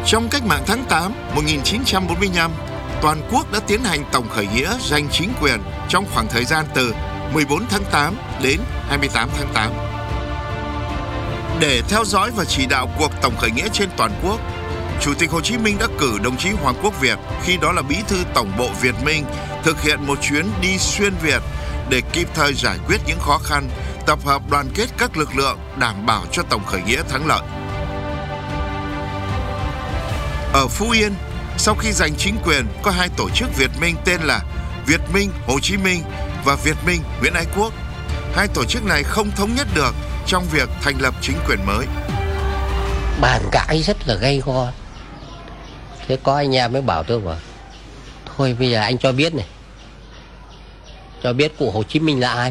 Trong cách mạng tháng 8 1945, toàn quốc đã tiến hành tổng khởi nghĩa giành chính quyền trong khoảng thời gian từ 14 tháng 8 đến 28 tháng 8. Để theo dõi và chỉ đạo cuộc tổng khởi nghĩa trên toàn quốc, Chủ tịch Hồ Chí Minh đã cử đồng chí Hoàng Quốc Việt, khi đó là bí thư Tổng bộ Việt Minh, thực hiện một chuyến đi xuyên Việt để kịp thời giải quyết những khó khăn, tập hợp đoàn kết các lực lượng đảm bảo cho tổng khởi nghĩa thắng lợi. Ở Phú Yên, sau khi giành chính quyền, có hai tổ chức Việt Minh tên là Việt Minh Hồ Chí Minh và Việt Minh Nguyễn Ái Quốc. Hai tổ chức này không thống nhất được trong việc thành lập chính quyền mới. Bàn cãi rất là gay go. Thế có anh em mới bảo tôi thôi bây giờ anh cho biết này, cho biết cụ Hồ Chí Minh là ai.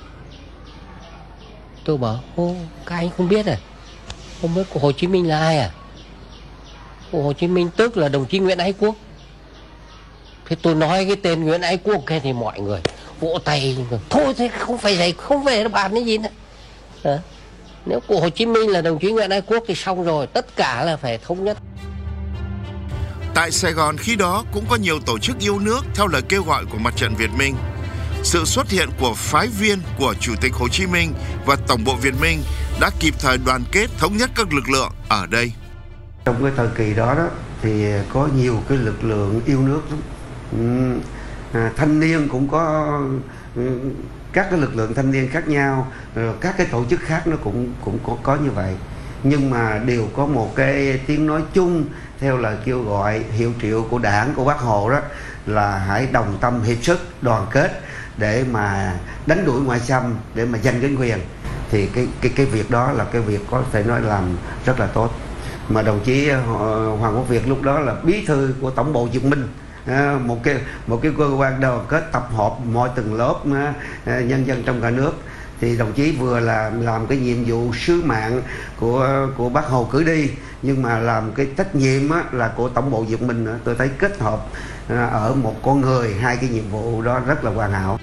Tôi bảo các anh không biết à? Không biết cụ Hồ Chí Minh là ai à? Cụ Hồ Chí Minh tức là đồng chí Nguyễn Ái Quốc. Thế tôi nói cái tên Nguyễn Ái Quốc kia thì mọi người vỗ tay. Thôi thế không phải bàn cái gì nữa. Nếu cụ Hồ Chí Minh là đồng chí Nguyễn Ái Quốc thì xong rồi, tất cả là phải thống nhất. Tại Sài Gòn khi đó cũng có nhiều tổ chức yêu nước theo lời kêu gọi của Mặt trận Việt Minh. Sự xuất hiện của phái viên của Chủ tịch Hồ Chí Minh và Tổng bộ Việt Minh đã kịp thời đoàn kết thống nhất các lực lượng ở đây. Trong cái thời kỳ đó thì có nhiều cái lực lượng yêu nước lắm. Thanh niên cũng có các cái lực lượng thanh niên khác nhau, rồi các cái tổ chức khác nó cũng có như vậy. Nhưng mà đều có một cái tiếng nói chung theo lời kêu gọi hiệu triệu của Đảng, của Bác Hồ đó là hãy đồng tâm hiệp sức đoàn kết để mà đánh đuổi ngoại xâm, để mà giành chính quyền. Thì cái việc đó là cái việc có thể nói làm rất là tốt. Mà đồng chí Hoàng Quốc Việt lúc đó là bí thư của Tổng bộ Việt Minh, một cái cơ quan đoàn kết tập hợp mọi tầng lớp nhân dân trong cả nước. Thì đồng chí vừa làm cái nhiệm vụ sứ mạng của Bác Hồ cử đi, nhưng mà làm cái trách nhiệm là của Tổng bộ Việt Minh. Tôi thấy kết hợp ở một con người hai cái nhiệm vụ đó rất là hoàn hảo.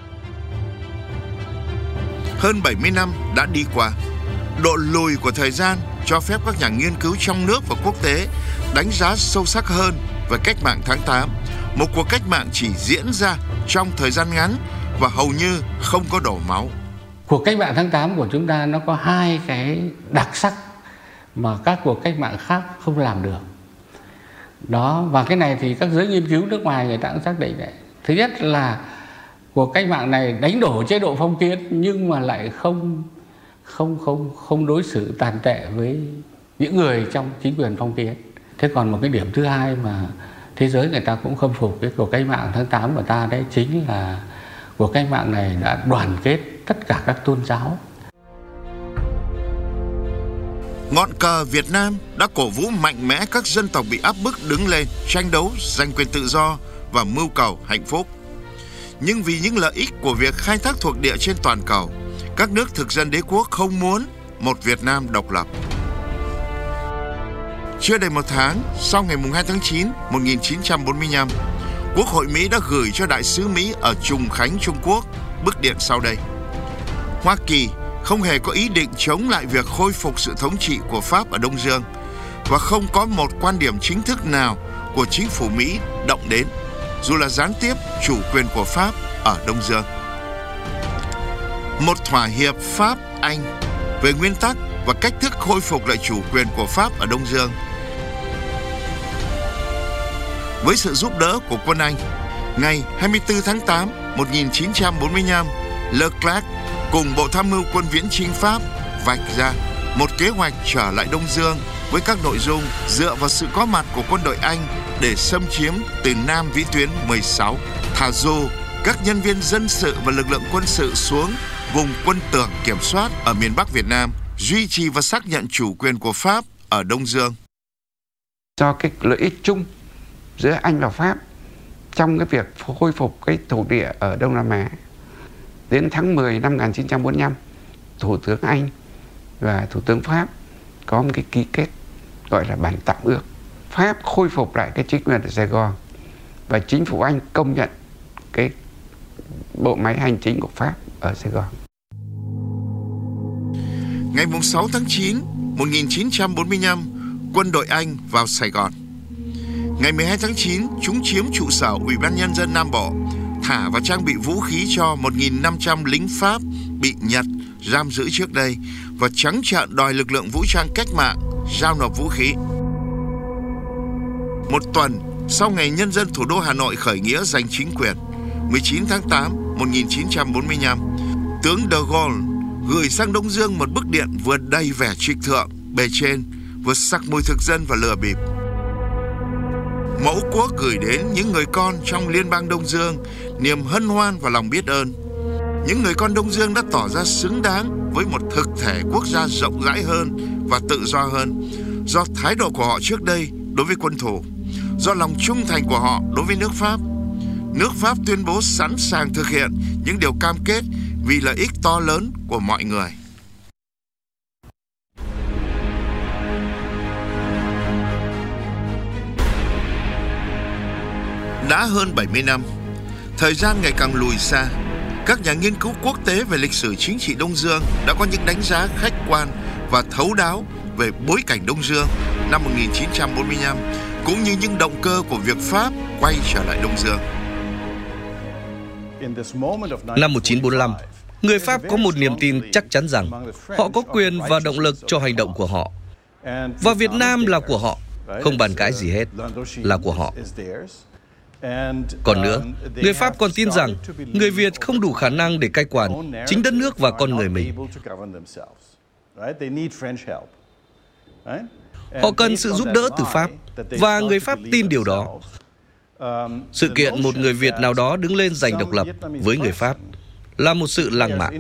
Hơn 70 năm đã đi qua, độ lùi của thời gian cho phép các nhà nghiên cứu trong nước và quốc tế đánh giá sâu sắc hơn về cách mạng tháng 8, một cuộc cách mạng chỉ diễn ra trong thời gian ngắn và hầu như không có đổ máu. Cuộc cách mạng tháng 8 của chúng ta nó có hai cái đặc sắc mà các cuộc cách mạng khác không làm được. Đó, và cái này thì các giới nghiên cứu nước ngoài người ta cũng xác định đấy. Thứ nhất là cuộc cách mạng này đánh đổ chế độ phong kiến nhưng mà lại không đối xử tàn tệ với những người trong chính quyền phong kiến. Thế còn một cái điểm thứ hai mà thế giới người ta cũng khâm phục cái cuộc cách mạng tháng 8 của ta đấy chính là cuộc cách mạng này đã đoàn kết tất cả các tôn giáo. Ngọn cờ Việt Nam đã cổ vũ mạnh mẽ các dân tộc bị áp bức đứng lên, tranh đấu giành quyền tự do và mưu cầu hạnh phúc. Nhưng vì những lợi ích của việc khai thác thuộc địa trên toàn cầu, các nước thực dân đế quốc không muốn một Việt Nam độc lập. Chưa đầy một tháng sau ngày 2 tháng 9 1945, Quốc hội Mỹ đã gửi cho Đại sứ Mỹ ở Trùng Khánh, Trung Quốc bức điện sau đây. Hoa Kỳ không hề có ý định chống lại việc khôi phục sự thống trị của Pháp ở Đông Dương và không có một quan điểm chính thức nào của chính phủ Mỹ động đến, dù là gián tiếp, chủ quyền của Pháp ở Đông Dương. Một thỏa hiệp Pháp-Anh về nguyên tắc và cách thức khôi phục lại chủ quyền của Pháp ở Đông Dương. Với sự giúp đỡ của quân Anh, ngày 24 tháng 8 1945, Leclerc cùng Bộ Tham mưu Quân viễn chinh Pháp vạch ra một kế hoạch trở lại Đông Dương với các nội dung dựa vào sự có mặt của quân đội Anh để xâm chiếm từ Nam vĩ tuyến 16, thả dù các nhân viên dân sự và lực lượng quân sự xuống vùng quân tưởng kiểm soát ở miền Bắc Việt Nam, duy trì và xác nhận chủ quyền của Pháp ở Đông Dương. Do cái lợi ích chung giữa Anh và Pháp trong cái việc khôi phục cái thổ địa ở Đông Nam Á, đến tháng 10 năm 1945, Thủ tướng Anh và Thủ tướng Pháp có một cái ký kết gọi là bản tạm ước. Pháp khôi phục lại cái chính quyền ở Sài Gòn và chính phủ Anh công nhận cái bộ máy hành chính của Pháp ở Sài Gòn. Ngày 6 tháng 9, 1945, quân đội Anh vào Sài Gòn. Ngày 12 tháng 9, chúng chiếm trụ sở Ủy ban Nhân dân Nam Bộ, thả và trang bị vũ khí cho 1.500 lính Pháp bị Nhật giam giữ trước đây và trắng trợn đòi lực lượng vũ trang cách mạng giao nộp vũ khí. Một tuần sau ngày nhân dân thủ đô Hà Nội khởi nghĩa giành chính quyền, 19 tháng 8, 1945, tướng De Gaulle gửi sang Đông Dương một bức điện vừa đầy vẻ trịch thượng, bề trên, vừa sặc mùi thực dân và lừa bịp. Mẫu quốc gửi đến những người con trong liên bang Đông Dương niềm hân hoan và lòng biết ơn. Những người con Đông Dương đã tỏ ra xứng đáng với một thực thể quốc gia rộng rãi hơn và tự do hơn do thái độ của họ trước đây đối với quân thù, do lòng trung thành của họ đối với nước Pháp. Nước Pháp tuyên bố sẵn sàng thực hiện những điều cam kết vì lợi ích to lớn của mọi người. Đã hơn 70 năm, thời gian ngày càng lùi xa, các nhà nghiên cứu quốc tế về lịch sử chính trị Đông Dương đã có những đánh giá khách quan và thấu đáo về bối cảnh Đông Dương năm 1945, cũng như những động cơ của việc Pháp quay trở lại Đông Dương. Năm 1945, người Pháp có một niềm tin chắc chắn rằng họ có quyền và động lực cho hành động của họ. Và Việt Nam là của họ, không bàn cãi gì hết, là của họ. Còn nữa, người Pháp còn tin rằng người Việt không đủ khả năng để cai quản chính đất nước và con người mình. Họ cần sự giúp đỡ từ Pháp, và người Pháp tin điều đó. Sự kiện một người Việt nào đó đứng lên giành độc lập với người Pháp là một sự lăng mạ.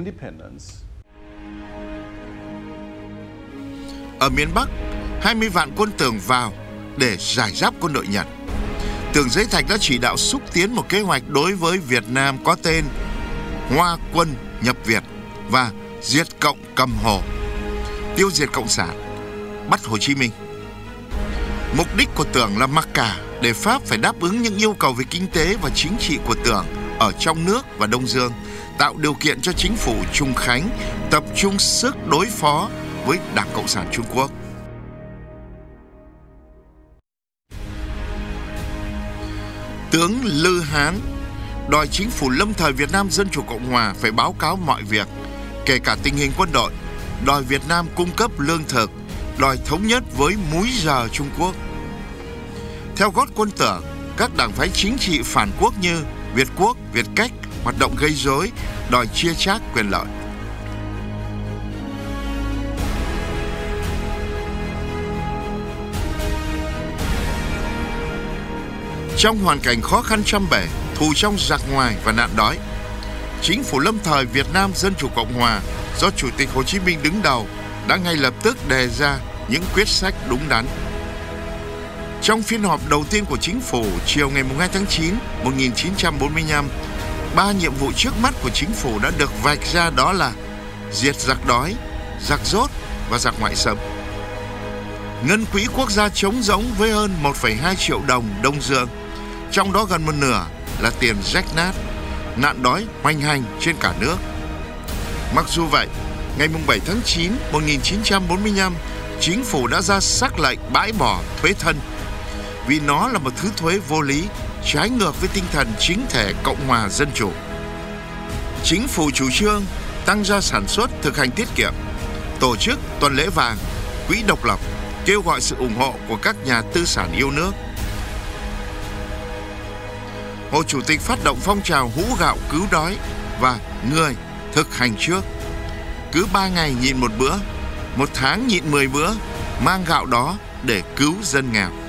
Ở miền Bắc, 20 vạn quân Tường vào để giải giáp quân đội Nhật. Tường Giấy Thạch đã chỉ đạo xúc tiến một kế hoạch đối với Việt Nam có tên Hoa Quân Nhập Việt và diệt Cộng Cầm Hồ, tiêu diệt Cộng sản, bắt Hồ Chí Minh. Mục đích của Tường là mặc cả để Pháp phải đáp ứng những yêu cầu về kinh tế và chính trị của Tường ở trong nước và Đông Dương, tạo điều kiện cho chính phủ Trung Khánh tập trung sức đối phó với Đảng Cộng sản Trung Quốc. Tướng Lư Hán đòi chính phủ lâm thời Việt Nam Dân Chủ Cộng Hòa phải báo cáo mọi việc, kể cả tình hình quân đội, đòi Việt Nam cung cấp lương thực, đòi thống nhất với múi giờ Trung Quốc. Theo gót quân Tường, các đảng phái chính trị phản quốc như Việt Quốc, Việt Cách hoạt động gây rối, đòi chia chác quyền lợi. Trong hoàn cảnh khó khăn trăm bề, thù trong giặc ngoài và nạn đói, chính phủ lâm thời Việt Nam Dân Chủ Cộng Hòa do Chủ tịch Hồ Chí Minh đứng đầu đã ngay lập tức đề ra những quyết sách đúng đắn. Trong phiên họp đầu tiên của chính phủ chiều ngày 2 tháng 9, 1945, 3 nhiệm vụ trước mắt của chính phủ đã được vạch ra, đó là diệt giặc đói, giặc dốt và giặc ngoại xâm. Ngân quỹ quốc gia trống rỗng với hơn 1,2 triệu đồng Đông Dương, trong đó gần một nửa là tiền rách nát, nạn đói hoành hành trên cả nước. Mặc dù vậy, ngày 7 tháng 9, 1945, chính phủ đã ra sắc lệnh bãi bỏ thuế thân, vì nó là một thứ thuế vô lý, trái ngược với tinh thần chính thể Cộng hòa Dân Chủ. Chính phủ chủ trương tăng gia sản xuất, thực hành tiết kiệm, tổ chức tuần lễ vàng, quỹ độc lập, kêu gọi sự ủng hộ của các nhà tư sản yêu nước. Hồ Chủ tịch phát động phong trào hũ gạo cứu đói và người thực hành trước. Cứ 3 ngày nhịn một bữa, 1 tháng nhịn 10 bữa, mang gạo đó để cứu dân nghèo.